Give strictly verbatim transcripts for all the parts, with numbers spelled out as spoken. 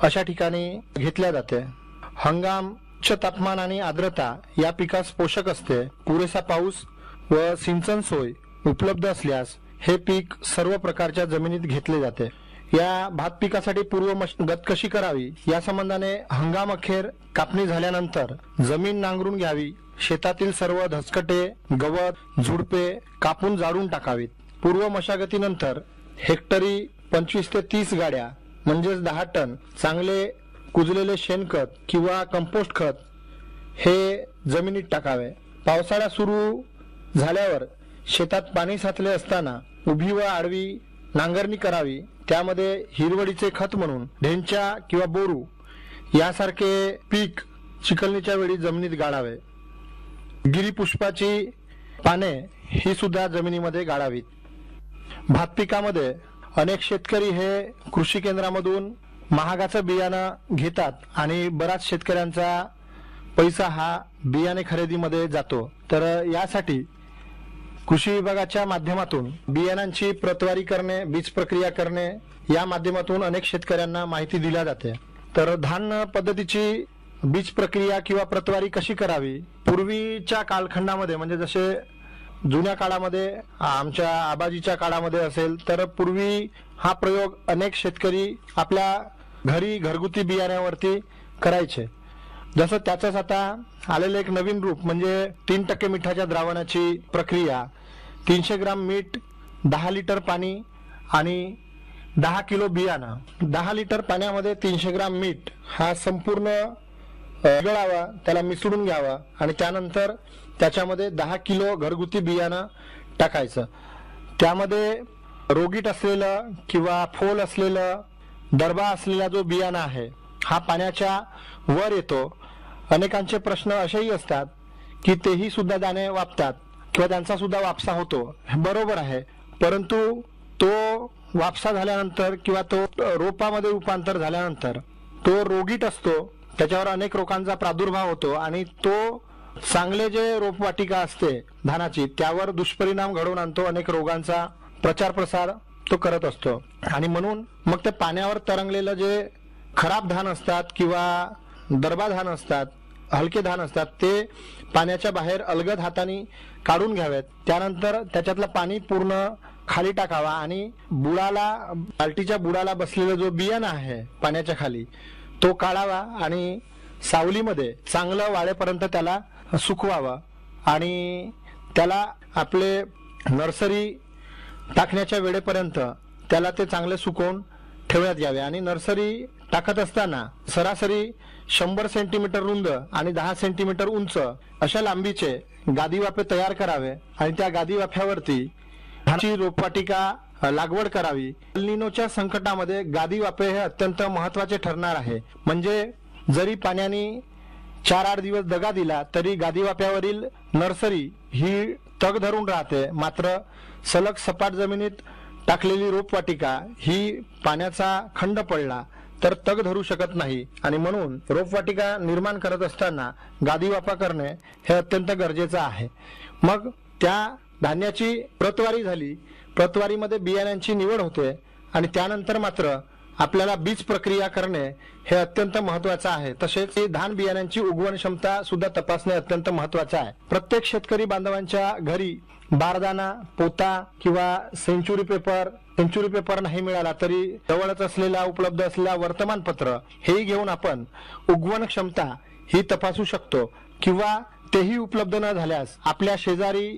अशा ठिकाणी घेतल्या जाते। हंगाम, उच्च तापमान आणि आर्द्रता या पिकास पोषक असते। पुरेसा पाऊस व सिंचन सोय उपलब्ध असल्यास हे पीक सर्व प्रकारच्या जमिनीत घेतले जाते। या भात पिकासाठी पूर्व मशागत कशी करावी या संबंधाने हंगाम अखेर कापणी झाल्यानंतर जमीन नांगरून घ्यावी। शेतातील सर्व धसकटे, गवत, झुडपे कापून जाळून टाकावीत। पूर्व मशागतीनंतर हेक्टरी पंचवीस ते तीस गाड्या म्हणजेच दहा टन चांगले कुजलेले शेणखत किंवा कंपोस्ट खत हे जमिनीत टाकावे। पावसाळा सुरू झाल्यावर शेतात पाणी साचले असताना उभी व आडवी नांगरणी करावी। त्यामध्ये हिरवळीचे खत म्हणून ढेंचा किंवा बोरू यासारखे पीक चिखलणीच्या वेळी जमिनीत गाडावे। गिरीपुष्पाची पाने ही सुद्धा जमिनीमध्ये गाडावीत। भात पिकामध्ये अनेक शेतकरी हे कृषी केंद्रामधून महागाचं बियाणं घेतात आणि बराच शेतकऱ्यांचा पैसा हा बियाणे खरेदीमध्ये जातो। तर यासाठी कृषी विभागाच्या माध्यमातून बियाणांची प्रतवारी करणे, बीज प्रक्रिया करणे या माध्यमातून अनेक शेतकऱ्यांना माहिती दिल्या जाते। तर धान पद्धतीची बीज प्रक्रिया किंवा प्रतवारी कशी करावी, पूर्वीच्या कालखंडामध्ये म्हणजे जसे जुन्या काळामध्ये आमच्या आबाजीच्या काळामध्ये असेल तर पूर्वी हा प्रयोग अनेक शेतकरी आपल्या घरी घरगुती बियाण्यावरती करायचे। जसं त्याचंच आता आलेलं एक नवीन रूप म्हणजे तीन टक्के मिठाच्या द्रावणाची प्रक्रिया। तीनशे ग्राम मीठ, दहा लिटर पाणी आणि दहा किलो बियाणं। दहा लिटर पाण्यामध्ये तीनशे ग्राम मीठ हा संपूर्ण विरघळावा, त्याला मिसळून घ्यावा आणि त्यानंतर त्याच्यामध्ये दहा किलो घरगुती बियाणं टाकायचं। त्यामध्ये रोगीट असलेलं किंवा फोल असलेलं, दरबा असलेला जो बियाणं आहे हा पाण्याच्या वर येतो। अनेकांचे प्रश्न असेही असतात की तेही सुद्धा दाणे वापतात किंवा त्यांचा सुद्धा वापसा होतो, बरोबर आहे, परंतु तो वापसा झाल्यानंतर किंवा तो रोपामध्ये रूपांतर झाल्यानंतर तो रोगीट असतो, त्याच्यावर अनेक रोगांचा प्रादुर्भाव होतो आणि तो चांगले जे रोपवाटिका असते धानाची त्यावर दुष्परिणाम घडवून आणतो। अनेक रोगांचा प्रचार प्रसार तो करत असतो आणि म्हणून मग ते पाण्यावर तरंगलेलं जे खराब धान असतात किंवा दरबा धान असतात, हलके धान असतात, ते पाण्याच्या बाहेर अलगद हाताने काढून घ्यावेत। त्यानंतर त्याच्यातलं पाणी पूर्ण खाली टाकावा आणि बुडाला, बाल्टीच्या बुडाला बसलेलं जो बियाणं आहे पाण्याच्या खाली तो काढावा आणि सावलीमध्ये चांगलं वाळेपर्यंत त्याला सुकवावा आणि त्याला आपले नर्सरी टाकण्याच्या वेळेपर्यंत त्याला ते चांगले सुकवून ठेवण्यात यावे। आणि नर्सरी टाकत असताना सरासरी शंभर सेंटीमीटर रुंद आणि दहा सेंटीमीटर उंच अशा लांबीचे गादी वाफे तयार करावे आणि त्या गादी वाफ्यावरती धानाची रोपवाटिका लागवड करावी। एल निनोच्या संकटामध्ये गादी वाफे हे अत्यंत महत्त्वाचे ठरणार आहे। म्हणजे जरी पाण्याने चार आठ दिवस दगा दिला तरी गादी वाफ्यावरील नर्सरी ही तग धरून राहते, मात्र सलग सपाट जमिनीत टाकलेली रोपवाटिका ही पाण्याचा खंड पडला तर तग धरू शकत नाही आणि म्हणून रोपवाटिका निर्माण करत असताना गादी वाफा करणे हे अत्यंत गरजेचं आहे। मग त्या धान्याची प्रतवारी झाली, प्रतवारीमध्ये बियाण्यांची निवड होते आणि त्यानंतर मात्र आपल्याला बीज प्रक्रिया करणे हे अत्यंत महत्त्वाचं आहे। तसेच धान बियाण्यांची उगवण क्षमता सुद्धा तपासणे अत्यंत महत्त्वाचं आहे। प्रत्येक शेतकरी बांधवांच्या घरी बारदाना, पोता किंवा सेंचुरी पेपर, सेंचुरी पेपर नाही मिळाला तरी जवळच असलेला उपलब्ध असलेला वर्तमानपत्र हेही घेऊन आपण उगवण क्षमता ही तपासू शकतो। किंवा तेही उपलब्ध न झाल्यास आपल्या शेजारी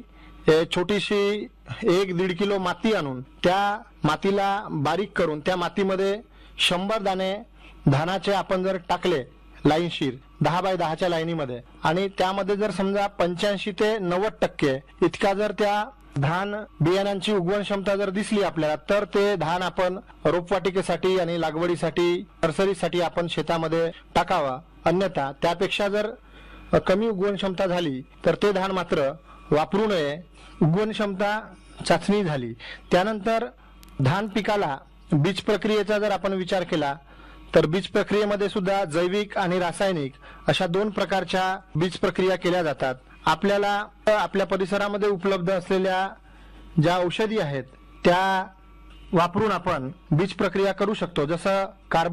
छोटीशी एक दीड किलो माती आणून त्या मातीला बारीक करून त्या मातीमध्ये शंभर दाणे धानाचे आपण जर टाकले लाईनशीर दहा बाय दहाच्या लाईनीमध्ये आणि त्यामध्ये जर समजा पंच्याऐंशी ते नव्वद टक्के इतका जर त्या धान बियाण्यांची उगवण क्षमता जर दिसली आपल्याला तर ते धान आपण रोपवाटिकेसाठी आणि लागवडीसाठी, नर्सरीसाठी आपण शेतामध्ये टाकावा। अन्यथा त्यापेक्षा जर कमी उगवण क्षमता झाली तर ते धान मात्र वापरू नये। उगवण क्षमता चाचणी झाली त्यानंतर धान पिकाला बीज प्रक्रियेचा जर आपण विचार केला तर बीज प्रक्रियेमध्ये सुद्धा जैविक आणि रासायनिक अशा दोन प्रकारच्या बीज प्रक्रिया केल्या जातात। आपल्याला आपल्या परिसरामध्ये उपलब्ध असलेल्या ज्या औषधी आहेत त्या वापरून आपण बीज प्रक्रिया करू शकतो। जसं कार्बन